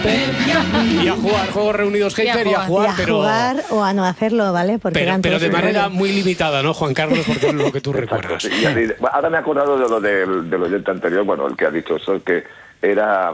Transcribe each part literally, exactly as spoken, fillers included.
y a jugar Juegos Reunidos Hater y a jugar, y a pero, jugar o a no hacerlo, ¿vale? Porque pero, eran pero de manera rollos. muy limitada, ¿no, Juan Carlos? Porque es lo que tú recuerdas. Sí, sí. Ahora me he acordado de lo del, del oyente anterior, bueno, el que ha dicho eso, que era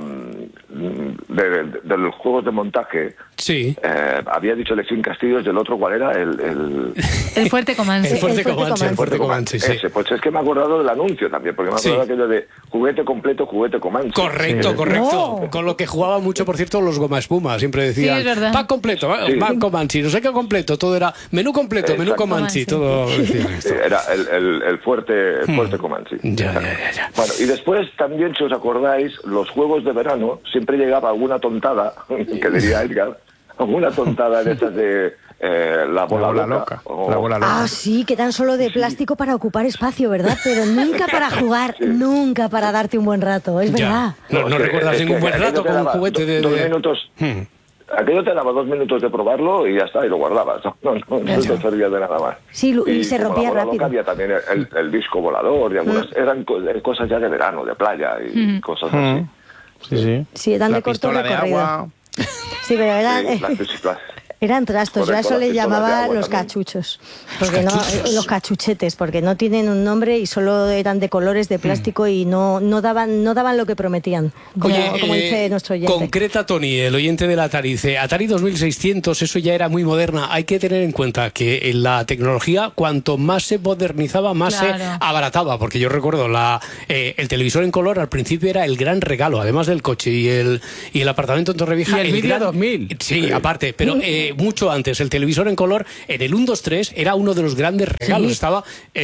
de, de, de los juegos de montaje. Sí. Eh, había dicho Lexín Castillos, del otro, ¿cuál era? El, el... el Fuerte Comanche. El Fuerte Comanche, el Fuerte Comanche, sí. Ese, pues es que me he acordado del anuncio también, porque me he acordado sí. aquello de juguete completo, juguete Comanche. Correcto, sí. correcto. No. Con lo que jugaba mucho, por cierto, los Goma Espuma. Siempre decían, sí, es verdad. pack completo, sí. pack Comanche, no sé qué completo, todo era menú completo, Exacto. menú Comanche, todo decían esto. Sí, era el, el, el fuerte, el fuerte hmm. Comanche. Ya, ya, ya, ya. Bueno, y después también, si os acordáis, los juegos de verano, siempre llegaba alguna tontada, que diría Edgar, alguna tontada de esas de eh, la bola, la bola loca. loca. O... La bola loca. Ah, sí, que tan solo de plástico sí. para ocupar espacio, ¿verdad? Pero nunca para jugar, sí. nunca para darte un buen rato, es ya. verdad. No, no, no recuerdas ningún buen rato con un juguete de... Dos minutos... Hmm. Aquello te daba dos minutos de probarlo y ya está, y lo guardabas. No, no, no, no te servía de nada más. Sí, y, y se rompía rápido. Loca, había también el, el, el disco volador y algunas... Mm. Eran cosas ya de verano, de playa y mm. cosas mm. así. Sí, sí. Sí, eran la de corto recorrido. De agua. Sí, pero eran... Sí, las, las, Eran trastos, yo a eso le llamaba los también. cachuchos, porque no, los cachuchetes, porque no tienen un nombre y solo eran de colores de plástico mm. y no, no daban no daban lo que prometían, como, Oye, como eh, dice nuestro oyente. Concreta Tony, el oyente del Atari, dice, Atari dos mil seiscientos, eso ya era muy moderna. Hay que tener en cuenta que en la tecnología, cuanto más se modernizaba, más claro. se abarataba, porque yo recuerdo la el, eh, el televisor en color al principio era el gran regalo, además del coche y el, y el apartamento en Torrevieja. Y el, el vídeo dos mil. Sí, sí, aparte, pero eh, mucho antes, el televisor en color en el uno, dos, tres era uno de los grandes regalos, sí. estaba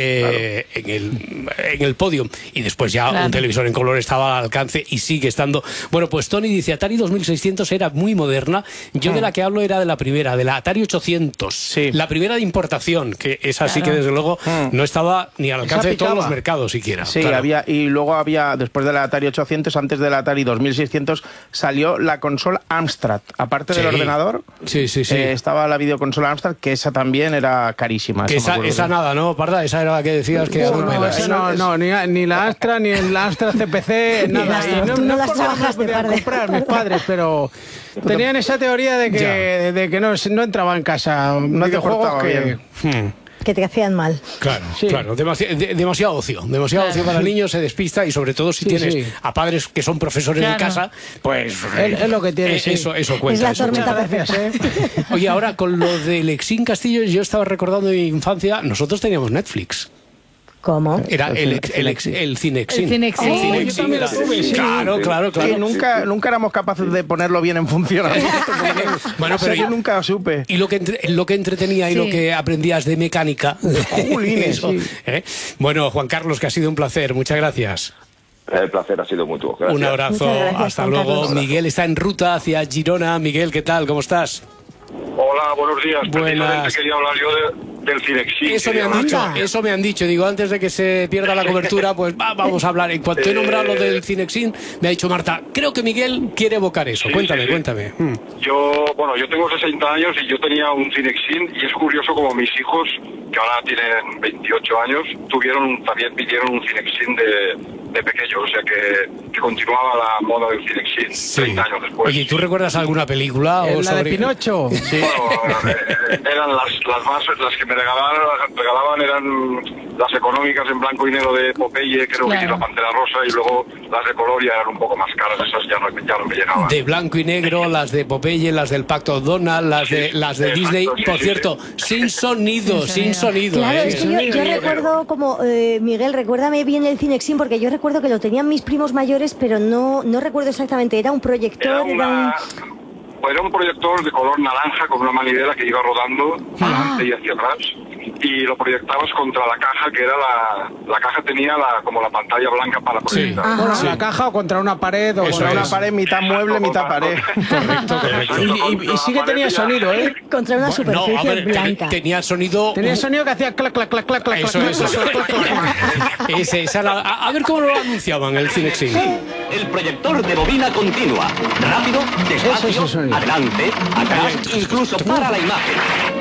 eh, claro. en, el, en el podio, y después ya claro. un televisor en color estaba al alcance y sigue estando. Bueno, pues Tony dice, Atari dos mil seiscientos era muy moderna, yo mm. de la que hablo era de la primera, de la Atari ochocientos, sí. la primera de importación, que es así claro. que desde luego mm. no estaba ni al alcance de todos los mercados siquiera. Sí, claro. había, y luego había, después de la Atari ochocientos, antes de la Atari dos mil seiscientos, salió la consola Amstrad, aparte sí. del ordenador, sí, sí, sí. Eh, estaba la videoconsola Amstrad, que esa también era carísima. Que esa, esa nada, ¿no, Parda? Esa era la que decías que... No, no, no, no, no ni, ni la Astra, ni la Astra C P C, nada. Y no, no, no las trabajaste, podían comprar mis padres, pero tenían esa teoría de que, de que no, no entraba en casa no videojuegos que... Bien. Hmm. que te hacían mal. Claro, sí. claro, demasi de, demasiado ocio, demasiado claro. ocio para el niño, se despista, y sobre todo si sí, tienes sí. a padres que son profesores claro. de casa, pues es, es lo que tiene, eh, sí. eso, eso cuenta. Es la tormenta perfecta. ¿eh? Oye, ahora con lo de Lexín Castillo, yo estaba recordando de mi infancia, nosotros teníamos Netflix. ¿Cómo? Era el, el, el, el, el Cinexin. El Cinexin. El Cinexin. Oh, yo también lo tuve, sí. Claro, claro, claro. Que nunca, nunca éramos capaces de ponerlo bien en funcionamiento. Bueno, pero o sea, yo nunca supe. Y lo que, entre, lo que entretenía sí. y lo que aprendías de mecánica. Julines, eso, sí. ¿eh? Bueno, Juan Carlos, que ha sido un placer. Muchas gracias. El placer ha sido mutuo. Gracias. Un abrazo. Gracias, hasta Juan luego. Carlos. Miguel está en ruta hacia Girona. Miguel, ¿qué tal? ¿Cómo estás? Hola, buenos días. Buenas. Quería hablar yo de, del Cinexin. Eso me han dicho, eso me han dicho. Digo, antes de que se pierda la cobertura, pues va, vamos a hablar. En cuanto he nombrado lo del Cinexin, me ha dicho Marta, creo que Miguel quiere evocar eso. Sí, cuéntame, sí, sí. cuéntame. Hmm. Yo, bueno, yo tengo sesenta años y yo tenía un Cinexin, y es curioso como mis hijos, que ahora tienen veintiocho años, tuvieron, también pidieron un Cinexin de... de pequeño, o sea que, que continuaba la moda del Cinexin sí. treinta años después. Oye, ¿tú recuerdas alguna película? ¿La o sobre... de Pinocho? Sí. Bueno, eh, eran las, las más, las que me regalaban, regalaban eran las económicas en blanco y negro de Popeye, creo claro. que sí, la Pantera Rosa, y luego las de color ya eran un poco más caras, esas ya no, ya no me llegaban. De blanco y negro, las de Popeye, las del Pacto Donald, las de, sí, las de exacto, Disney, sí, por sí, cierto, sí. sin sonido, sin sonido. Claro, ¿eh? es que yo, yo recuerdo como, eh, Miguel, recuérdame bien el Cinexin, porque yo recuerdo que lo tenían mis primos mayores, pero no, no recuerdo exactamente, era un proyector, era, una, era un... Era un proyector de color naranja con una manivela que iba rodando ah. adelante y hacia atrás, y lo proyectabas contra la caja, que era la... La caja tenía la, como la pantalla blanca para proyectar. Sí. Contra sí. la caja o contra una pared. O Eso contra es. una pared, mitad mueble, mitad pared. Correcto, correcto. Y, y, y sí que tenía sonido, ¿eh? Contra una superficie no, a ver, blanca. Tenía sonido... Tenía sonido que hacía clac, clac, clac, clac, clac. Eso, clac, eso. clac, clac, clac, clac. Ese, esa era, a, a ver cómo lo anunciaban, el Cinexin. El proyector de bobina continua. Rápido, despacio, Eso, eso, eso. adelante, atrás, incluso para la imagen.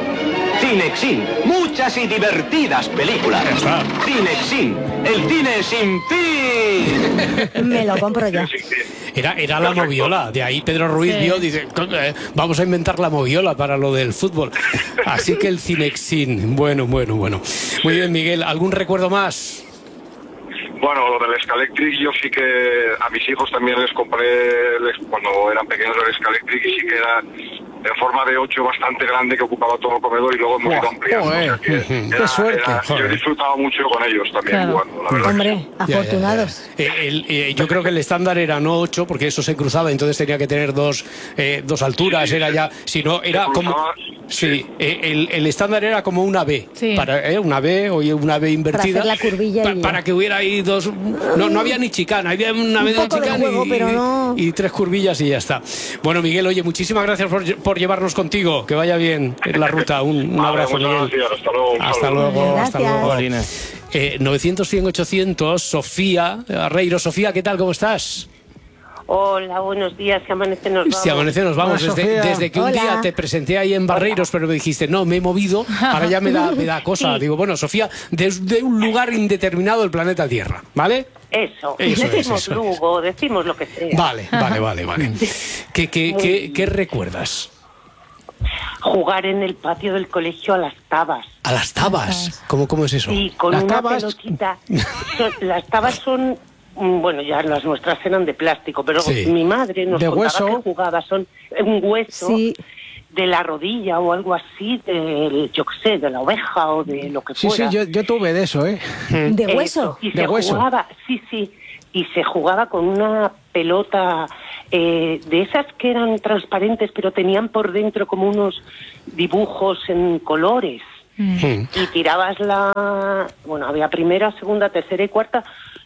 Cinexin, muchas y divertidas películas. Cinexin, el cine sin fin. Me lo compro ya. Era, era la moviola. De ahí Pedro Ruiz sí. vio, dice, vamos a inventar la moviola para lo del fútbol. Así que el Cinexin. Bueno, bueno, bueno. Muy bien, Miguel. ¿Algún recuerdo más? Bueno, lo del Scalectric, yo sí que a mis hijos también les compré, les, cuando eran pequeños, el Scalectric, y sí que era en forma de ocho bastante grande, que ocupaba todo el comedor, y luego hemos ido ampliando. O sea que era, ¡qué suerte! Era, yo he disfrutado mucho con ellos también, claro. jugando, la verdad. Hombre, afortunados. Ya, ya, ya. El, el, yo creo que el estándar era no ocho, porque eso se cruzaba, entonces tenía que tener dos, eh, dos alturas, sí, era ya, si no, era como... Sí, el, el estándar era como una B, sí. para, eh, una B o una B invertida. Para hacer la curvilla. Pa, para que hubiera ahí dos... No, no había ni chicana, había una B de chicana de juego, y, pero no... y tres curvillas y ya está. Bueno, Miguel, oye, muchísimas gracias por, por llevarnos contigo. Que vaya bien en la ruta. Un, un vale, abrazo, Miguel. Gracias. Hasta luego. Hasta luego. Hasta luego. Eh, novecientos, cien, ochocientos, Sofía Arreiro. Sofía, ¿qué tal? ¿Cómo estás? Hola, buenos días, si amanece nos vamos. Si amanece nos vamos, Hola, desde, desde que un Hola. día te presenté ahí en Barreiros, pero me dijiste, no, me he movido, ahora ya me da, me da cosa. Sí. Digo, bueno, Sofía, desde un lugar indeterminado del planeta Tierra, ¿vale? Eso, eso decimos es, eso Lugo, es. decimos lo que sea. Vale, vale, vale, vale. ¿Qué, qué, qué, ¿Qué recuerdas? Jugar en el patio del colegio a las tabas. ¿A las tabas? ¿Cómo, cómo es eso? Sí, con ¿Las una tabas? pelotita. Son, las tabas son... Bueno, ya las nuestras eran de plástico, pero sí. mi madre nos de contaba hueso. que jugaba, son un hueso sí. de la rodilla o algo así, de, yo qué sé, de la oveja o de lo que sí, fuera. Sí, yo, yo tuve de eso, ¿eh? ¿De hueso? Eh, y de se hueso. jugaba, sí, sí, y se jugaba con una pelota eh, de esas que eran transparentes, pero tenían por dentro como unos dibujos en colores. Mm. Y tirabas la... Bueno, había primera, segunda, tercera y cuarta...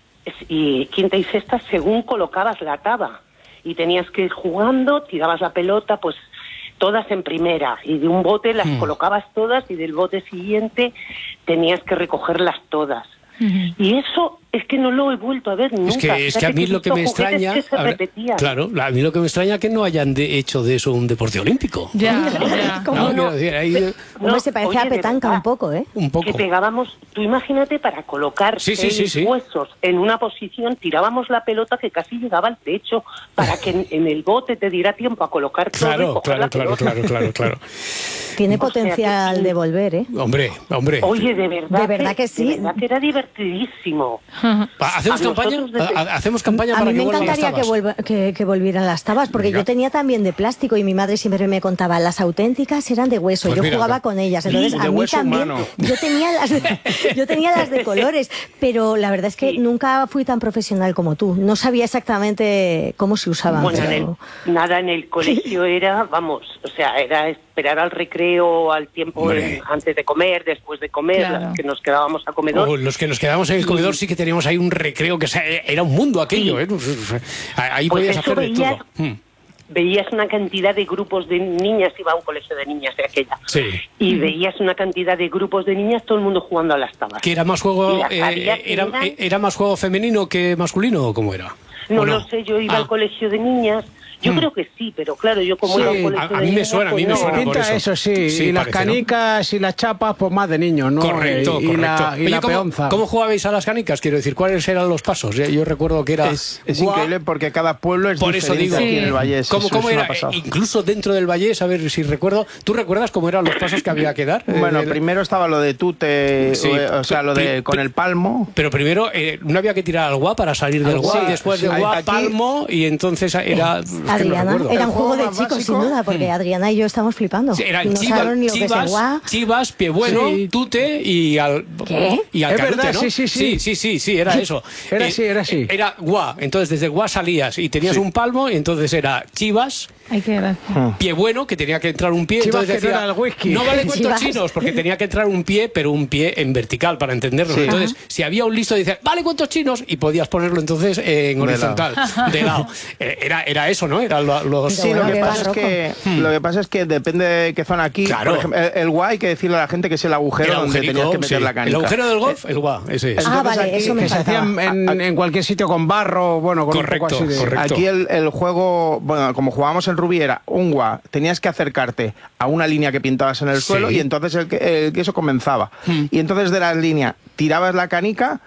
y quinta y sexta según colocabas la taba, y tenías que ir jugando, tirabas la pelota, pues todas en primera, y de un bote las mm. colocabas todas, y del bote siguiente tenías que recogerlas todas. Uh-huh. Y eso es que no lo he vuelto a ver nunca. Es que, es que a mí lo que me extraña, que se a ver, claro, a mí lo que me extraña es que no hayan de, hecho de eso un deporte olímpico. Ya, ya. No, no, decir, ahí, Pe no, hombre, se parece a petanca un poco, ¿eh? Un poco. Que pegábamos, tú imagínate, para colocar sí, sí, sí, sí. huesos en una posición, tirábamos la pelota que casi llegaba al techo para que en, en el bote te diera tiempo a colocar todo. Claro, y claro, la claro, claro, claro, claro. Tiene o potencial sea, de volver, ¿eh? Hombre, hombre. Oye, de verdad, de verdad que, que sí. De verdad que era divertidísimo. ¿Hacemos campaña? Desde... ¿Hacemos campaña a para mí que me vuelvan las encantaría tabas? Que, vuelva, que, que volvieran las tabas, porque mira. Yo tenía también de plástico y mi madre siempre me contaba, las auténticas eran de hueso, pues yo mira, jugaba con ellas, entonces sí, a mí también, humano. yo tenía, las de, yo tenía las de colores, pero la verdad es que sí. nunca fui tan profesional como tú, no sabía exactamente cómo se usaban. Bueno, pero... en el, nada, en el colegio era, vamos, o sea, era esperar al recreo, al tiempo en, antes de comer, después de comer, claro. Las que nos quedábamos a comedor. Oh, los que nos quedábamos en el comedor sí, sí que teníamos ahí un recreo que era un mundo aquello, sí. ¿eh? Ahí pues podías hacer de veías, todo. Hmm. Veías una cantidad de grupos de niñas, iba a un colegio de niñas de aquella, sí. y veías una cantidad de grupos de niñas, todo el mundo jugando a las tabas. ¿Que era más juego, eh, era, eran... era más juego femenino que masculino o cómo era? No, no lo sé, yo iba ah. al colegio de niñas. Yo hmm. creo que sí, pero claro, yo como sí. iba a un colegio a, a de mí me niñas, suena, a mí pues me no. suena por Pinta eso. eso sí, sí y las parece, canicas ¿no? Y las chapas, pues más de niños, ¿no? Correcto, y, correcto. Y la, y Oye, la ¿cómo, peonza. ¿Cómo jugabais a las canicas? Quiero decir, ¿cuáles eran los pasos? Yo recuerdo que era... Es, es increíble porque cada pueblo es por diferente eso digo, aquí sí. en el Vallés. ¿Cómo, cómo era? Eh, incluso dentro del Vallés, a ver si recuerdo... ¿Tú recuerdas cómo eran los pasos que había que dar? Bueno, eh, primero estaba lo de tute, sí, o, o sea, lo de con el palmo. Pero primero, eh, no había que tirar al guá para salir del guá, y después del guá, palmo, y entonces era... Adriana, no era un juego de chicos, básico, sin duda, porque Adriana y yo estamos flipando. Sí, eran no chivas, ni lo chivas, que es guá. chivas, pie bueno, sí. tute y al... ¿Qué? Y al es canute, verdad, ¿no? sí, sí, sí. Sí, sí, sí, sí, era eso. Era eh, así, era así. Era guá, entonces desde guá salías y tenías sí. un palmo, y entonces era chivas... Ay, qué gracia. Pie bueno, que tenía que entrar un pie. Chivas, entonces que decía, no, era el whisky. no vale cuentos Chivas. chinos, porque tenía que entrar un pie, pero un pie en vertical para entenderlo. Sí. Entonces, ajá. si había un listo, decía, vale cuentos chinos, y podías ponerlo entonces en horizontal, de lado. De lado. Era, era eso, ¿no? Era lo, los... Sí, lo que, pasa es que, hmm. lo que pasa es que depende de qué zona aquí. Claro. Por ejemplo, el, el guá hay que decirle a la gente que es el agujero el donde tenías que meter sí. la canica. El agujero del golf, el guá, ese es. Ah, vale, aquí, eso me que se hacía en, en cualquier sitio con barro, bueno, con correcto, un poco así de... correcto. Aquí el, el juego, bueno, como jugábamos en Rubí era un guá, tenías que acercarte a una línea que pintabas en el suelo sí. y entonces el, el queso comenzaba. Hmm. Y entonces de la línea tirabas la canica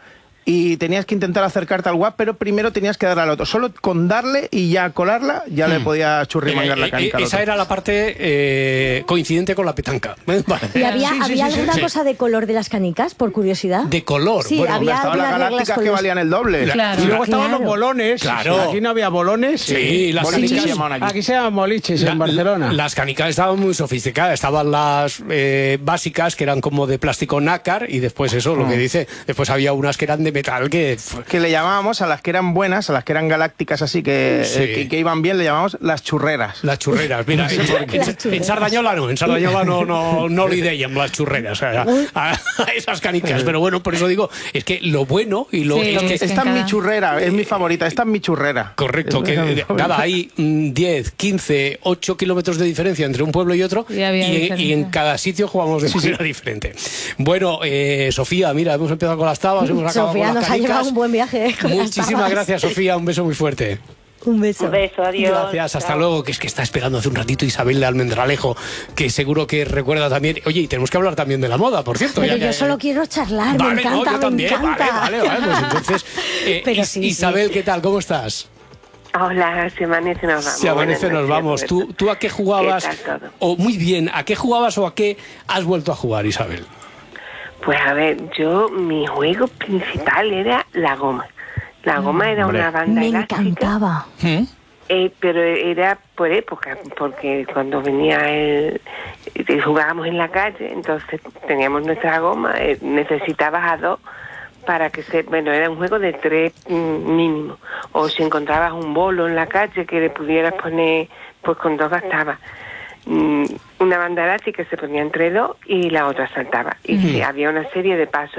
y tenías que intentar acercarte al guap, pero primero tenías que darle al otro. Solo con darle y ya colarla, ya hmm. le podías churrimangar eh, la canica. Eh, esa otro. Era la parte eh, coincidente con la petanca. Vale. ¿Y había, sí, sí, había sí, alguna sí. cosa de color de las canicas, por curiosidad? ¿De color? Sí, bueno, había estaban las galácticas que valían el doble. Claro. Y luego estaban claro. los bolones. Claro. Aquí no había bolones. Sí, sí. las boliches canicas. Se llaman aquí. aquí se llaman boliches la, en Barcelona. Las canicas estaban muy sofisticadas. Estaban las eh, básicas, que eran como de plástico nácar, y después eso, lo que dice, después había unas que eran de metal que... Que le llamábamos a las que eran buenas, a las que eran galácticas así, que, sí. eh, que, que iban bien, le llamábamos las churreras. Las churreras, mira, en, en, en Sardañola no, en Sardañola no, no, no li dèiem las churreras a, a, a esas canicas, pero bueno, por eso digo, es que lo bueno y lo... Sí, es que, esta es mi churrera, es mi favorita, esta es mi churrera. Correcto, que de, nada, hay diez, quince, ocho kilómetros de diferencia entre un pueblo y otro, y, y, y en cada sitio jugamos de manera sí, sí. diferente. Bueno, eh, Sofía, mira, hemos empezado con las tabas, hemos acabado Sofía con las nos canicas. Ha llevado un buen viaje. Muchísimas gracias, Sofía, un beso muy fuerte. Un beso. Un beso, adiós. Gracias, hasta Chao. Luego, que es que está esperando hace un ratito Isabel de Almendralejo, que seguro que recuerda también. Oye, y tenemos que hablar también de la moda, por cierto. Pero ya, yo ya, solo ya. quiero charlar, vale, me encanta, no, yo me también, encanta. Vale, vale, vale, pues entonces, eh, Pero sí, Isabel, sí. ¿qué tal? ¿Cómo estás? Hola, si amanece nos vamos. Si amanece nos noches, vamos. ¿Tú, ¿Tú a qué jugabas? ¿Qué tal todo? O muy bien, ¿a qué jugabas o a qué has vuelto a jugar, Isabel? Pues a ver, yo, mi juego principal era la goma. La goma era Hombre. una banda Me elástica. encantaba. ¿Mm? Eh, pero era por época, porque cuando venía el... eh, jugábamos en la calle, entonces teníamos nuestra goma, eh, necesitabas a dos para que se... Bueno, era un juego de tres mm, mínimo. O si encontrabas un bolo en la calle que le pudieras poner, pues con dos bastaba. Mm, una banda elástica se ponía entre dos y la otra saltaba. Y Mm. sí, había una serie de pasos